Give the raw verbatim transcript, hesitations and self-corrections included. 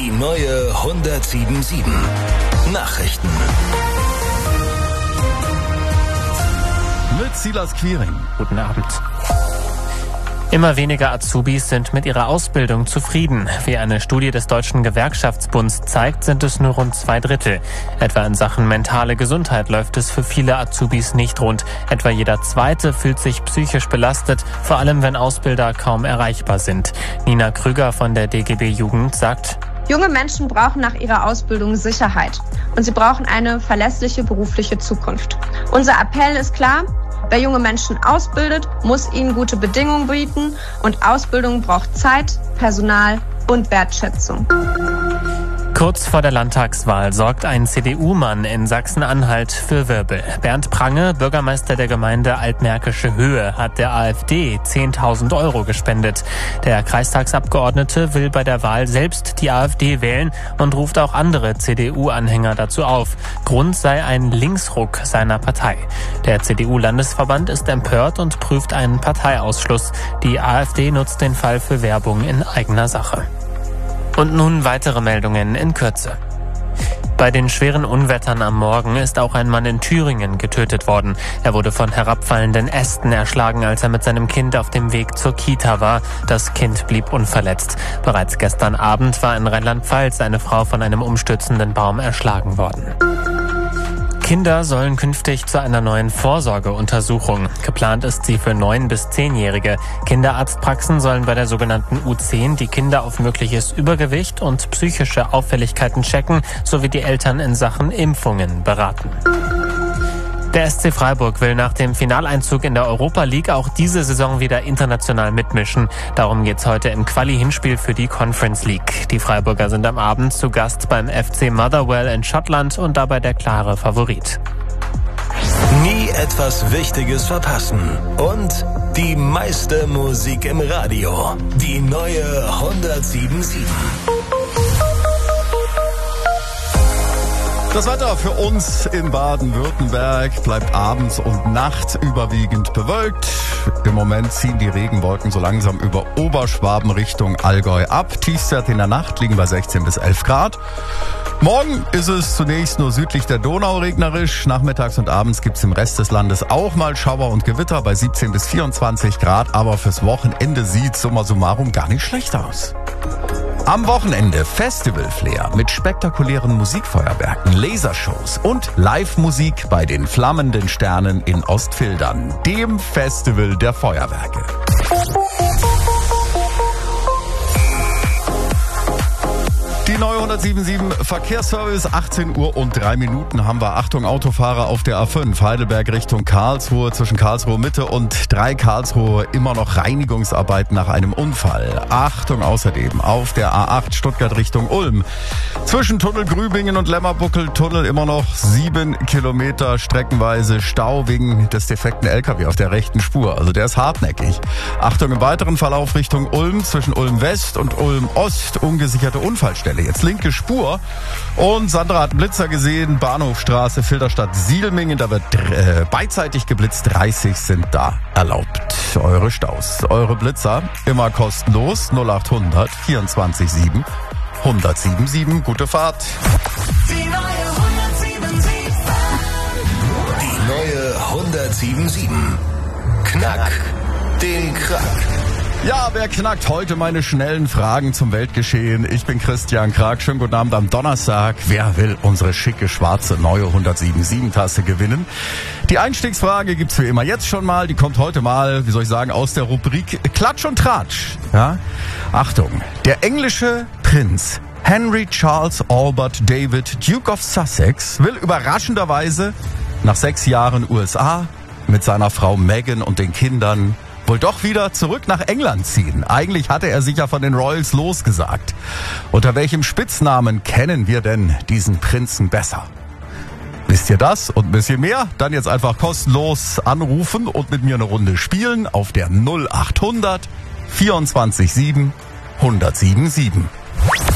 Die neue hundertsieben Komma sieben. Nachrichten. Mit Silas Quiring. Guten Abend. Immer weniger Azubis sind mit ihrer Ausbildung zufrieden. Wie eine Studie des Deutschen Gewerkschaftsbunds zeigt, sind es nur rund zwei Drittel. Etwa in Sachen mentale Gesundheit läuft es für viele Azubis nicht rund. Etwa jeder Zweite fühlt sich psychisch belastet, vor allem wenn Ausbilder kaum erreichbar sind. Nina Krüger von der D G B Jugend sagt: Junge Menschen brauchen nach ihrer Ausbildung Sicherheit und sie brauchen eine verlässliche berufliche Zukunft. Unser Appell ist klar: Wer junge Menschen ausbildet, muss ihnen gute Bedingungen bieten und Ausbildung braucht Zeit, Personal und Wertschätzung. Kurz vor der Landtagswahl sorgt ein C D U-Mann in Sachsen-Anhalt für Wirbel. Bernd Prange, Bürgermeister der Gemeinde Altmärkische Höhe, hat der AfD zehntausend Euro gespendet. Der Kreistagsabgeordnete will bei der Wahl selbst die AfD wählen und ruft auch andere C D U-Anhänger dazu auf. Grund sei ein Linksruck seiner Partei. Der C D U-Landesverband ist empört und prüft einen Parteiausschluss. Die AfD nutzt den Fall für Werbung in eigener Sache. Und nun weitere Meldungen in Kürze. Bei den schweren Unwettern am Morgen ist auch ein Mann in Thüringen getötet worden. Er wurde von herabfallenden Ästen erschlagen, als er mit seinem Kind auf dem Weg zur Kita war. Das Kind blieb unverletzt. Bereits gestern Abend war in Rheinland-Pfalz eine Frau von einem umstürzenden Baum erschlagen worden. Kinder sollen künftig zu einer neuen Vorsorgeuntersuchung. Geplant ist sie für neun- bis zehnjährige. Kinderarztpraxen sollen bei der sogenannten U zehn die Kinder auf mögliches Übergewicht und psychische Auffälligkeiten checken, sowie die Eltern in Sachen Impfungen beraten. Der S C Freiburg will nach dem Finaleinzug in der Europa League auch diese Saison wieder international mitmischen. Darum geht's heute im Quali-Hinspiel für die Conference League. Die Freiburger sind am Abend zu Gast beim F C Motherwell in Schottland und dabei der klare Favorit. Nie etwas Wichtiges verpassen. Und die meiste Musik im Radio. Die neue hundertsieben Komma sieben. Das Wetter für uns in Baden-Württemberg bleibt abends und nachts überwiegend bewölkt. Im Moment ziehen die Regenwolken so langsam über Oberschwaben Richtung Allgäu ab. Tiefstwerte in der Nacht liegen bei sechzehn bis elf Grad. Morgen ist es zunächst nur südlich der Donau regnerisch. Nachmittags und abends gibt es im Rest des Landes auch mal Schauer und Gewitter bei siebzehn bis vierundzwanzig Grad. Aber fürs Wochenende sieht summa summarum gar nicht schlecht aus. Am Wochenende Festival-Flair mit spektakulären Musikfeuerwerken, Lasershows und Live-Musik bei den Flammenden Sternen in Ostfildern, dem Festival der Feuerwerke. Die neue hundertsieben Komma sieben Verkehrsservice, achtzehn Uhr und drei Minuten haben wir. Achtung, Autofahrer auf der A fünf, Heidelberg Richtung Karlsruhe, zwischen Karlsruhe Mitte und drei Karlsruhe immer noch Reinigungsarbeiten nach einem Unfall. Achtung außerdem auf der A acht Stuttgart Richtung Ulm, zwischen Tunnel Grübingen und Lemmerbuckel-Tunnel immer noch sieben Kilometer streckenweise Stau wegen des defekten L K W auf der rechten Spur. Also der ist hartnäckig. Achtung im weiteren Verlauf Richtung Ulm, zwischen Ulm West und Ulm Ost, ungesicherte Unfallstelle. Jetzt linke Spur. Und Sandra hat einen Blitzer gesehen. Bahnhofstraße, Filderstadt-Sielmingen. Da wird äh, beidseitig geblitzt. dreißig sind da erlaubt. Eure Staus, eure Blitzer, immer kostenlos. null acht hundert vierundzwanzig sieben hundertsieben sieben. Gute Fahrt. Die neue hundertsieben sieben. Die neue hundertsieben sieben. Knack den Krack. Ja, wer knackt heute meine schnellen Fragen zum Weltgeschehen? Ich bin Christian Krag. Schönen guten Abend am Donnerstag. Wer will unsere schicke, schwarze, neue hundertsieben Komma sieben Tasse gewinnen? Die Einstiegsfrage gibt's wie immer jetzt schon mal. Die kommt heute mal, wie soll ich sagen, aus der Rubrik Klatsch und Tratsch. Ja? Achtung, der englische Prinz Henry Charles Albert David, Duke of Sussex, will überraschenderweise nach sechs Jahren U S A mit seiner Frau Meghan und den Kindern wohl doch wieder zurück nach England ziehen. Eigentlich hatte er sich ja von den Royals losgesagt. Unter welchem Spitznamen kennen wir denn diesen Prinzen besser? Wisst ihr das und ein bisschen mehr? Dann jetzt einfach kostenlos anrufen und mit mir eine Runde spielen auf der null acht hundert vierundzwanzig sieben hundertsieben sieben.